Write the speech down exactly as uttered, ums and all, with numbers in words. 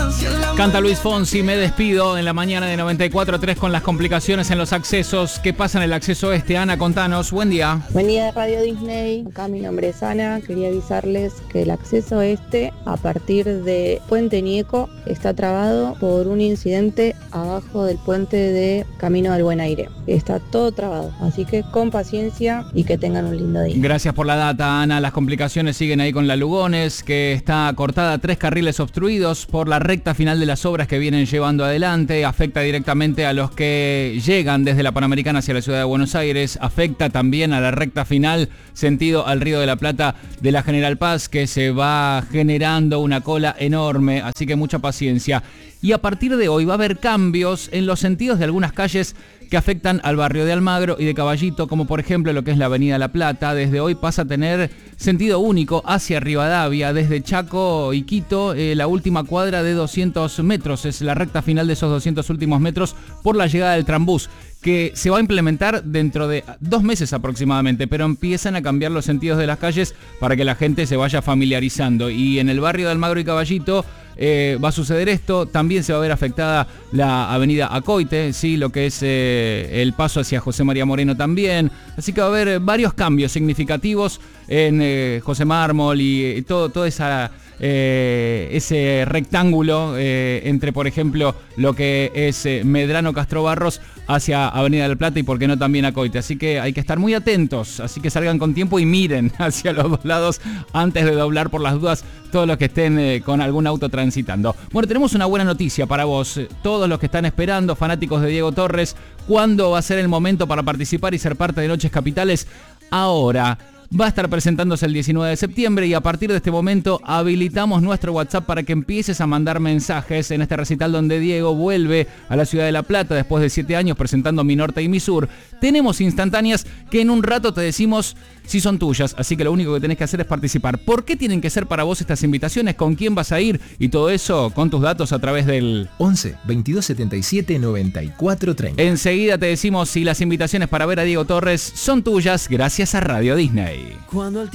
Canta Luis Fonsi, Me despido, en la mañana de noventa y cuatro punto tres con las complicaciones en los accesos. ¿Qué pasa en el acceso este? Ana, contanos. Buen día. Buen día de Radio Disney. Acá mi nombre es Ana. Quería avisarles que el acceso este a partir de Puente Nieco está trabado por un incidente abajo del puente de Camino del Buen Aire. Está todo trabado, así que con paciencia y que tengan un lindo día. Gracias por la data, Ana. Las complicaciones siguen ahí con la Lugones, que está cortada, tres carriles obstruidos por la recta final de las obras que vienen llevando adelante. Afecta directamente a los que llegan desde la Panamericana hacia la ciudad de Buenos Aires. Afecta también a la recta final, sentido al Río de la Plata de la General Paz, que se va generando una cola enorme, así que mucha paciencia. Y a partir de hoy va a haber cambios en los sentidos de algunas calles que afectan al barrio de Almagro y de Caballito, como por ejemplo lo que es la Avenida La Plata. Desde hoy pasa a tener sentido único hacia Rivadavia, desde Chaco y Quito, eh, la última cuadra de doscientos metros, es la recta final de esos doscientos últimos metros por la llegada del Trambús, que se va a implementar dentro de dos meses aproximadamente, pero empiezan a cambiar los sentidos de las calles para que la gente se vaya familiarizando. Y en el barrio de Almagro y Caballito eh, va a suceder esto. También se va a ver afectada la avenida Acoite, ¿sí? Lo que es eh, el paso hacia José María Moreno también. Así que va a haber varios cambios significativos en eh, José Mármol y eh, todo, toda esa... Eh, ese rectángulo eh, entre, por ejemplo, lo que es eh, Medrano Castro Barros hacia Avenida del Plata y por qué no también Acoite. Así que hay que estar muy atentos, así que salgan con tiempo y miren hacia los dos lados antes de doblar por las dudas todos los que estén eh, con algún auto transitando. Bueno, tenemos una buena noticia para vos, todos los que están esperando, fanáticos de Diego Torres. ¿Cuándo va a ser el momento para participar y ser parte de Noches Capitales? Ahora. Va a estar presentándose el diecinueve de septiembre y a partir de este momento habilitamos nuestro WhatsApp para que empieces a mandar mensajes en este recital donde Diego vuelve a la ciudad de La Plata después de siete años presentando Mi Norte y Mi Sur. Tenemos instantáneas que en un rato te decimos si son tuyas, así que lo único que tenés que hacer es participar. ¿Por qué tienen que ser para vos estas invitaciones? ¿Con quién vas a ir? Y todo eso con tus datos a través del once, veintidós setenta y siete, noventa y cuatro treinta. Enseguida te decimos si las invitaciones para ver a Diego Torres son tuyas gracias a Radio Disney. Cuando el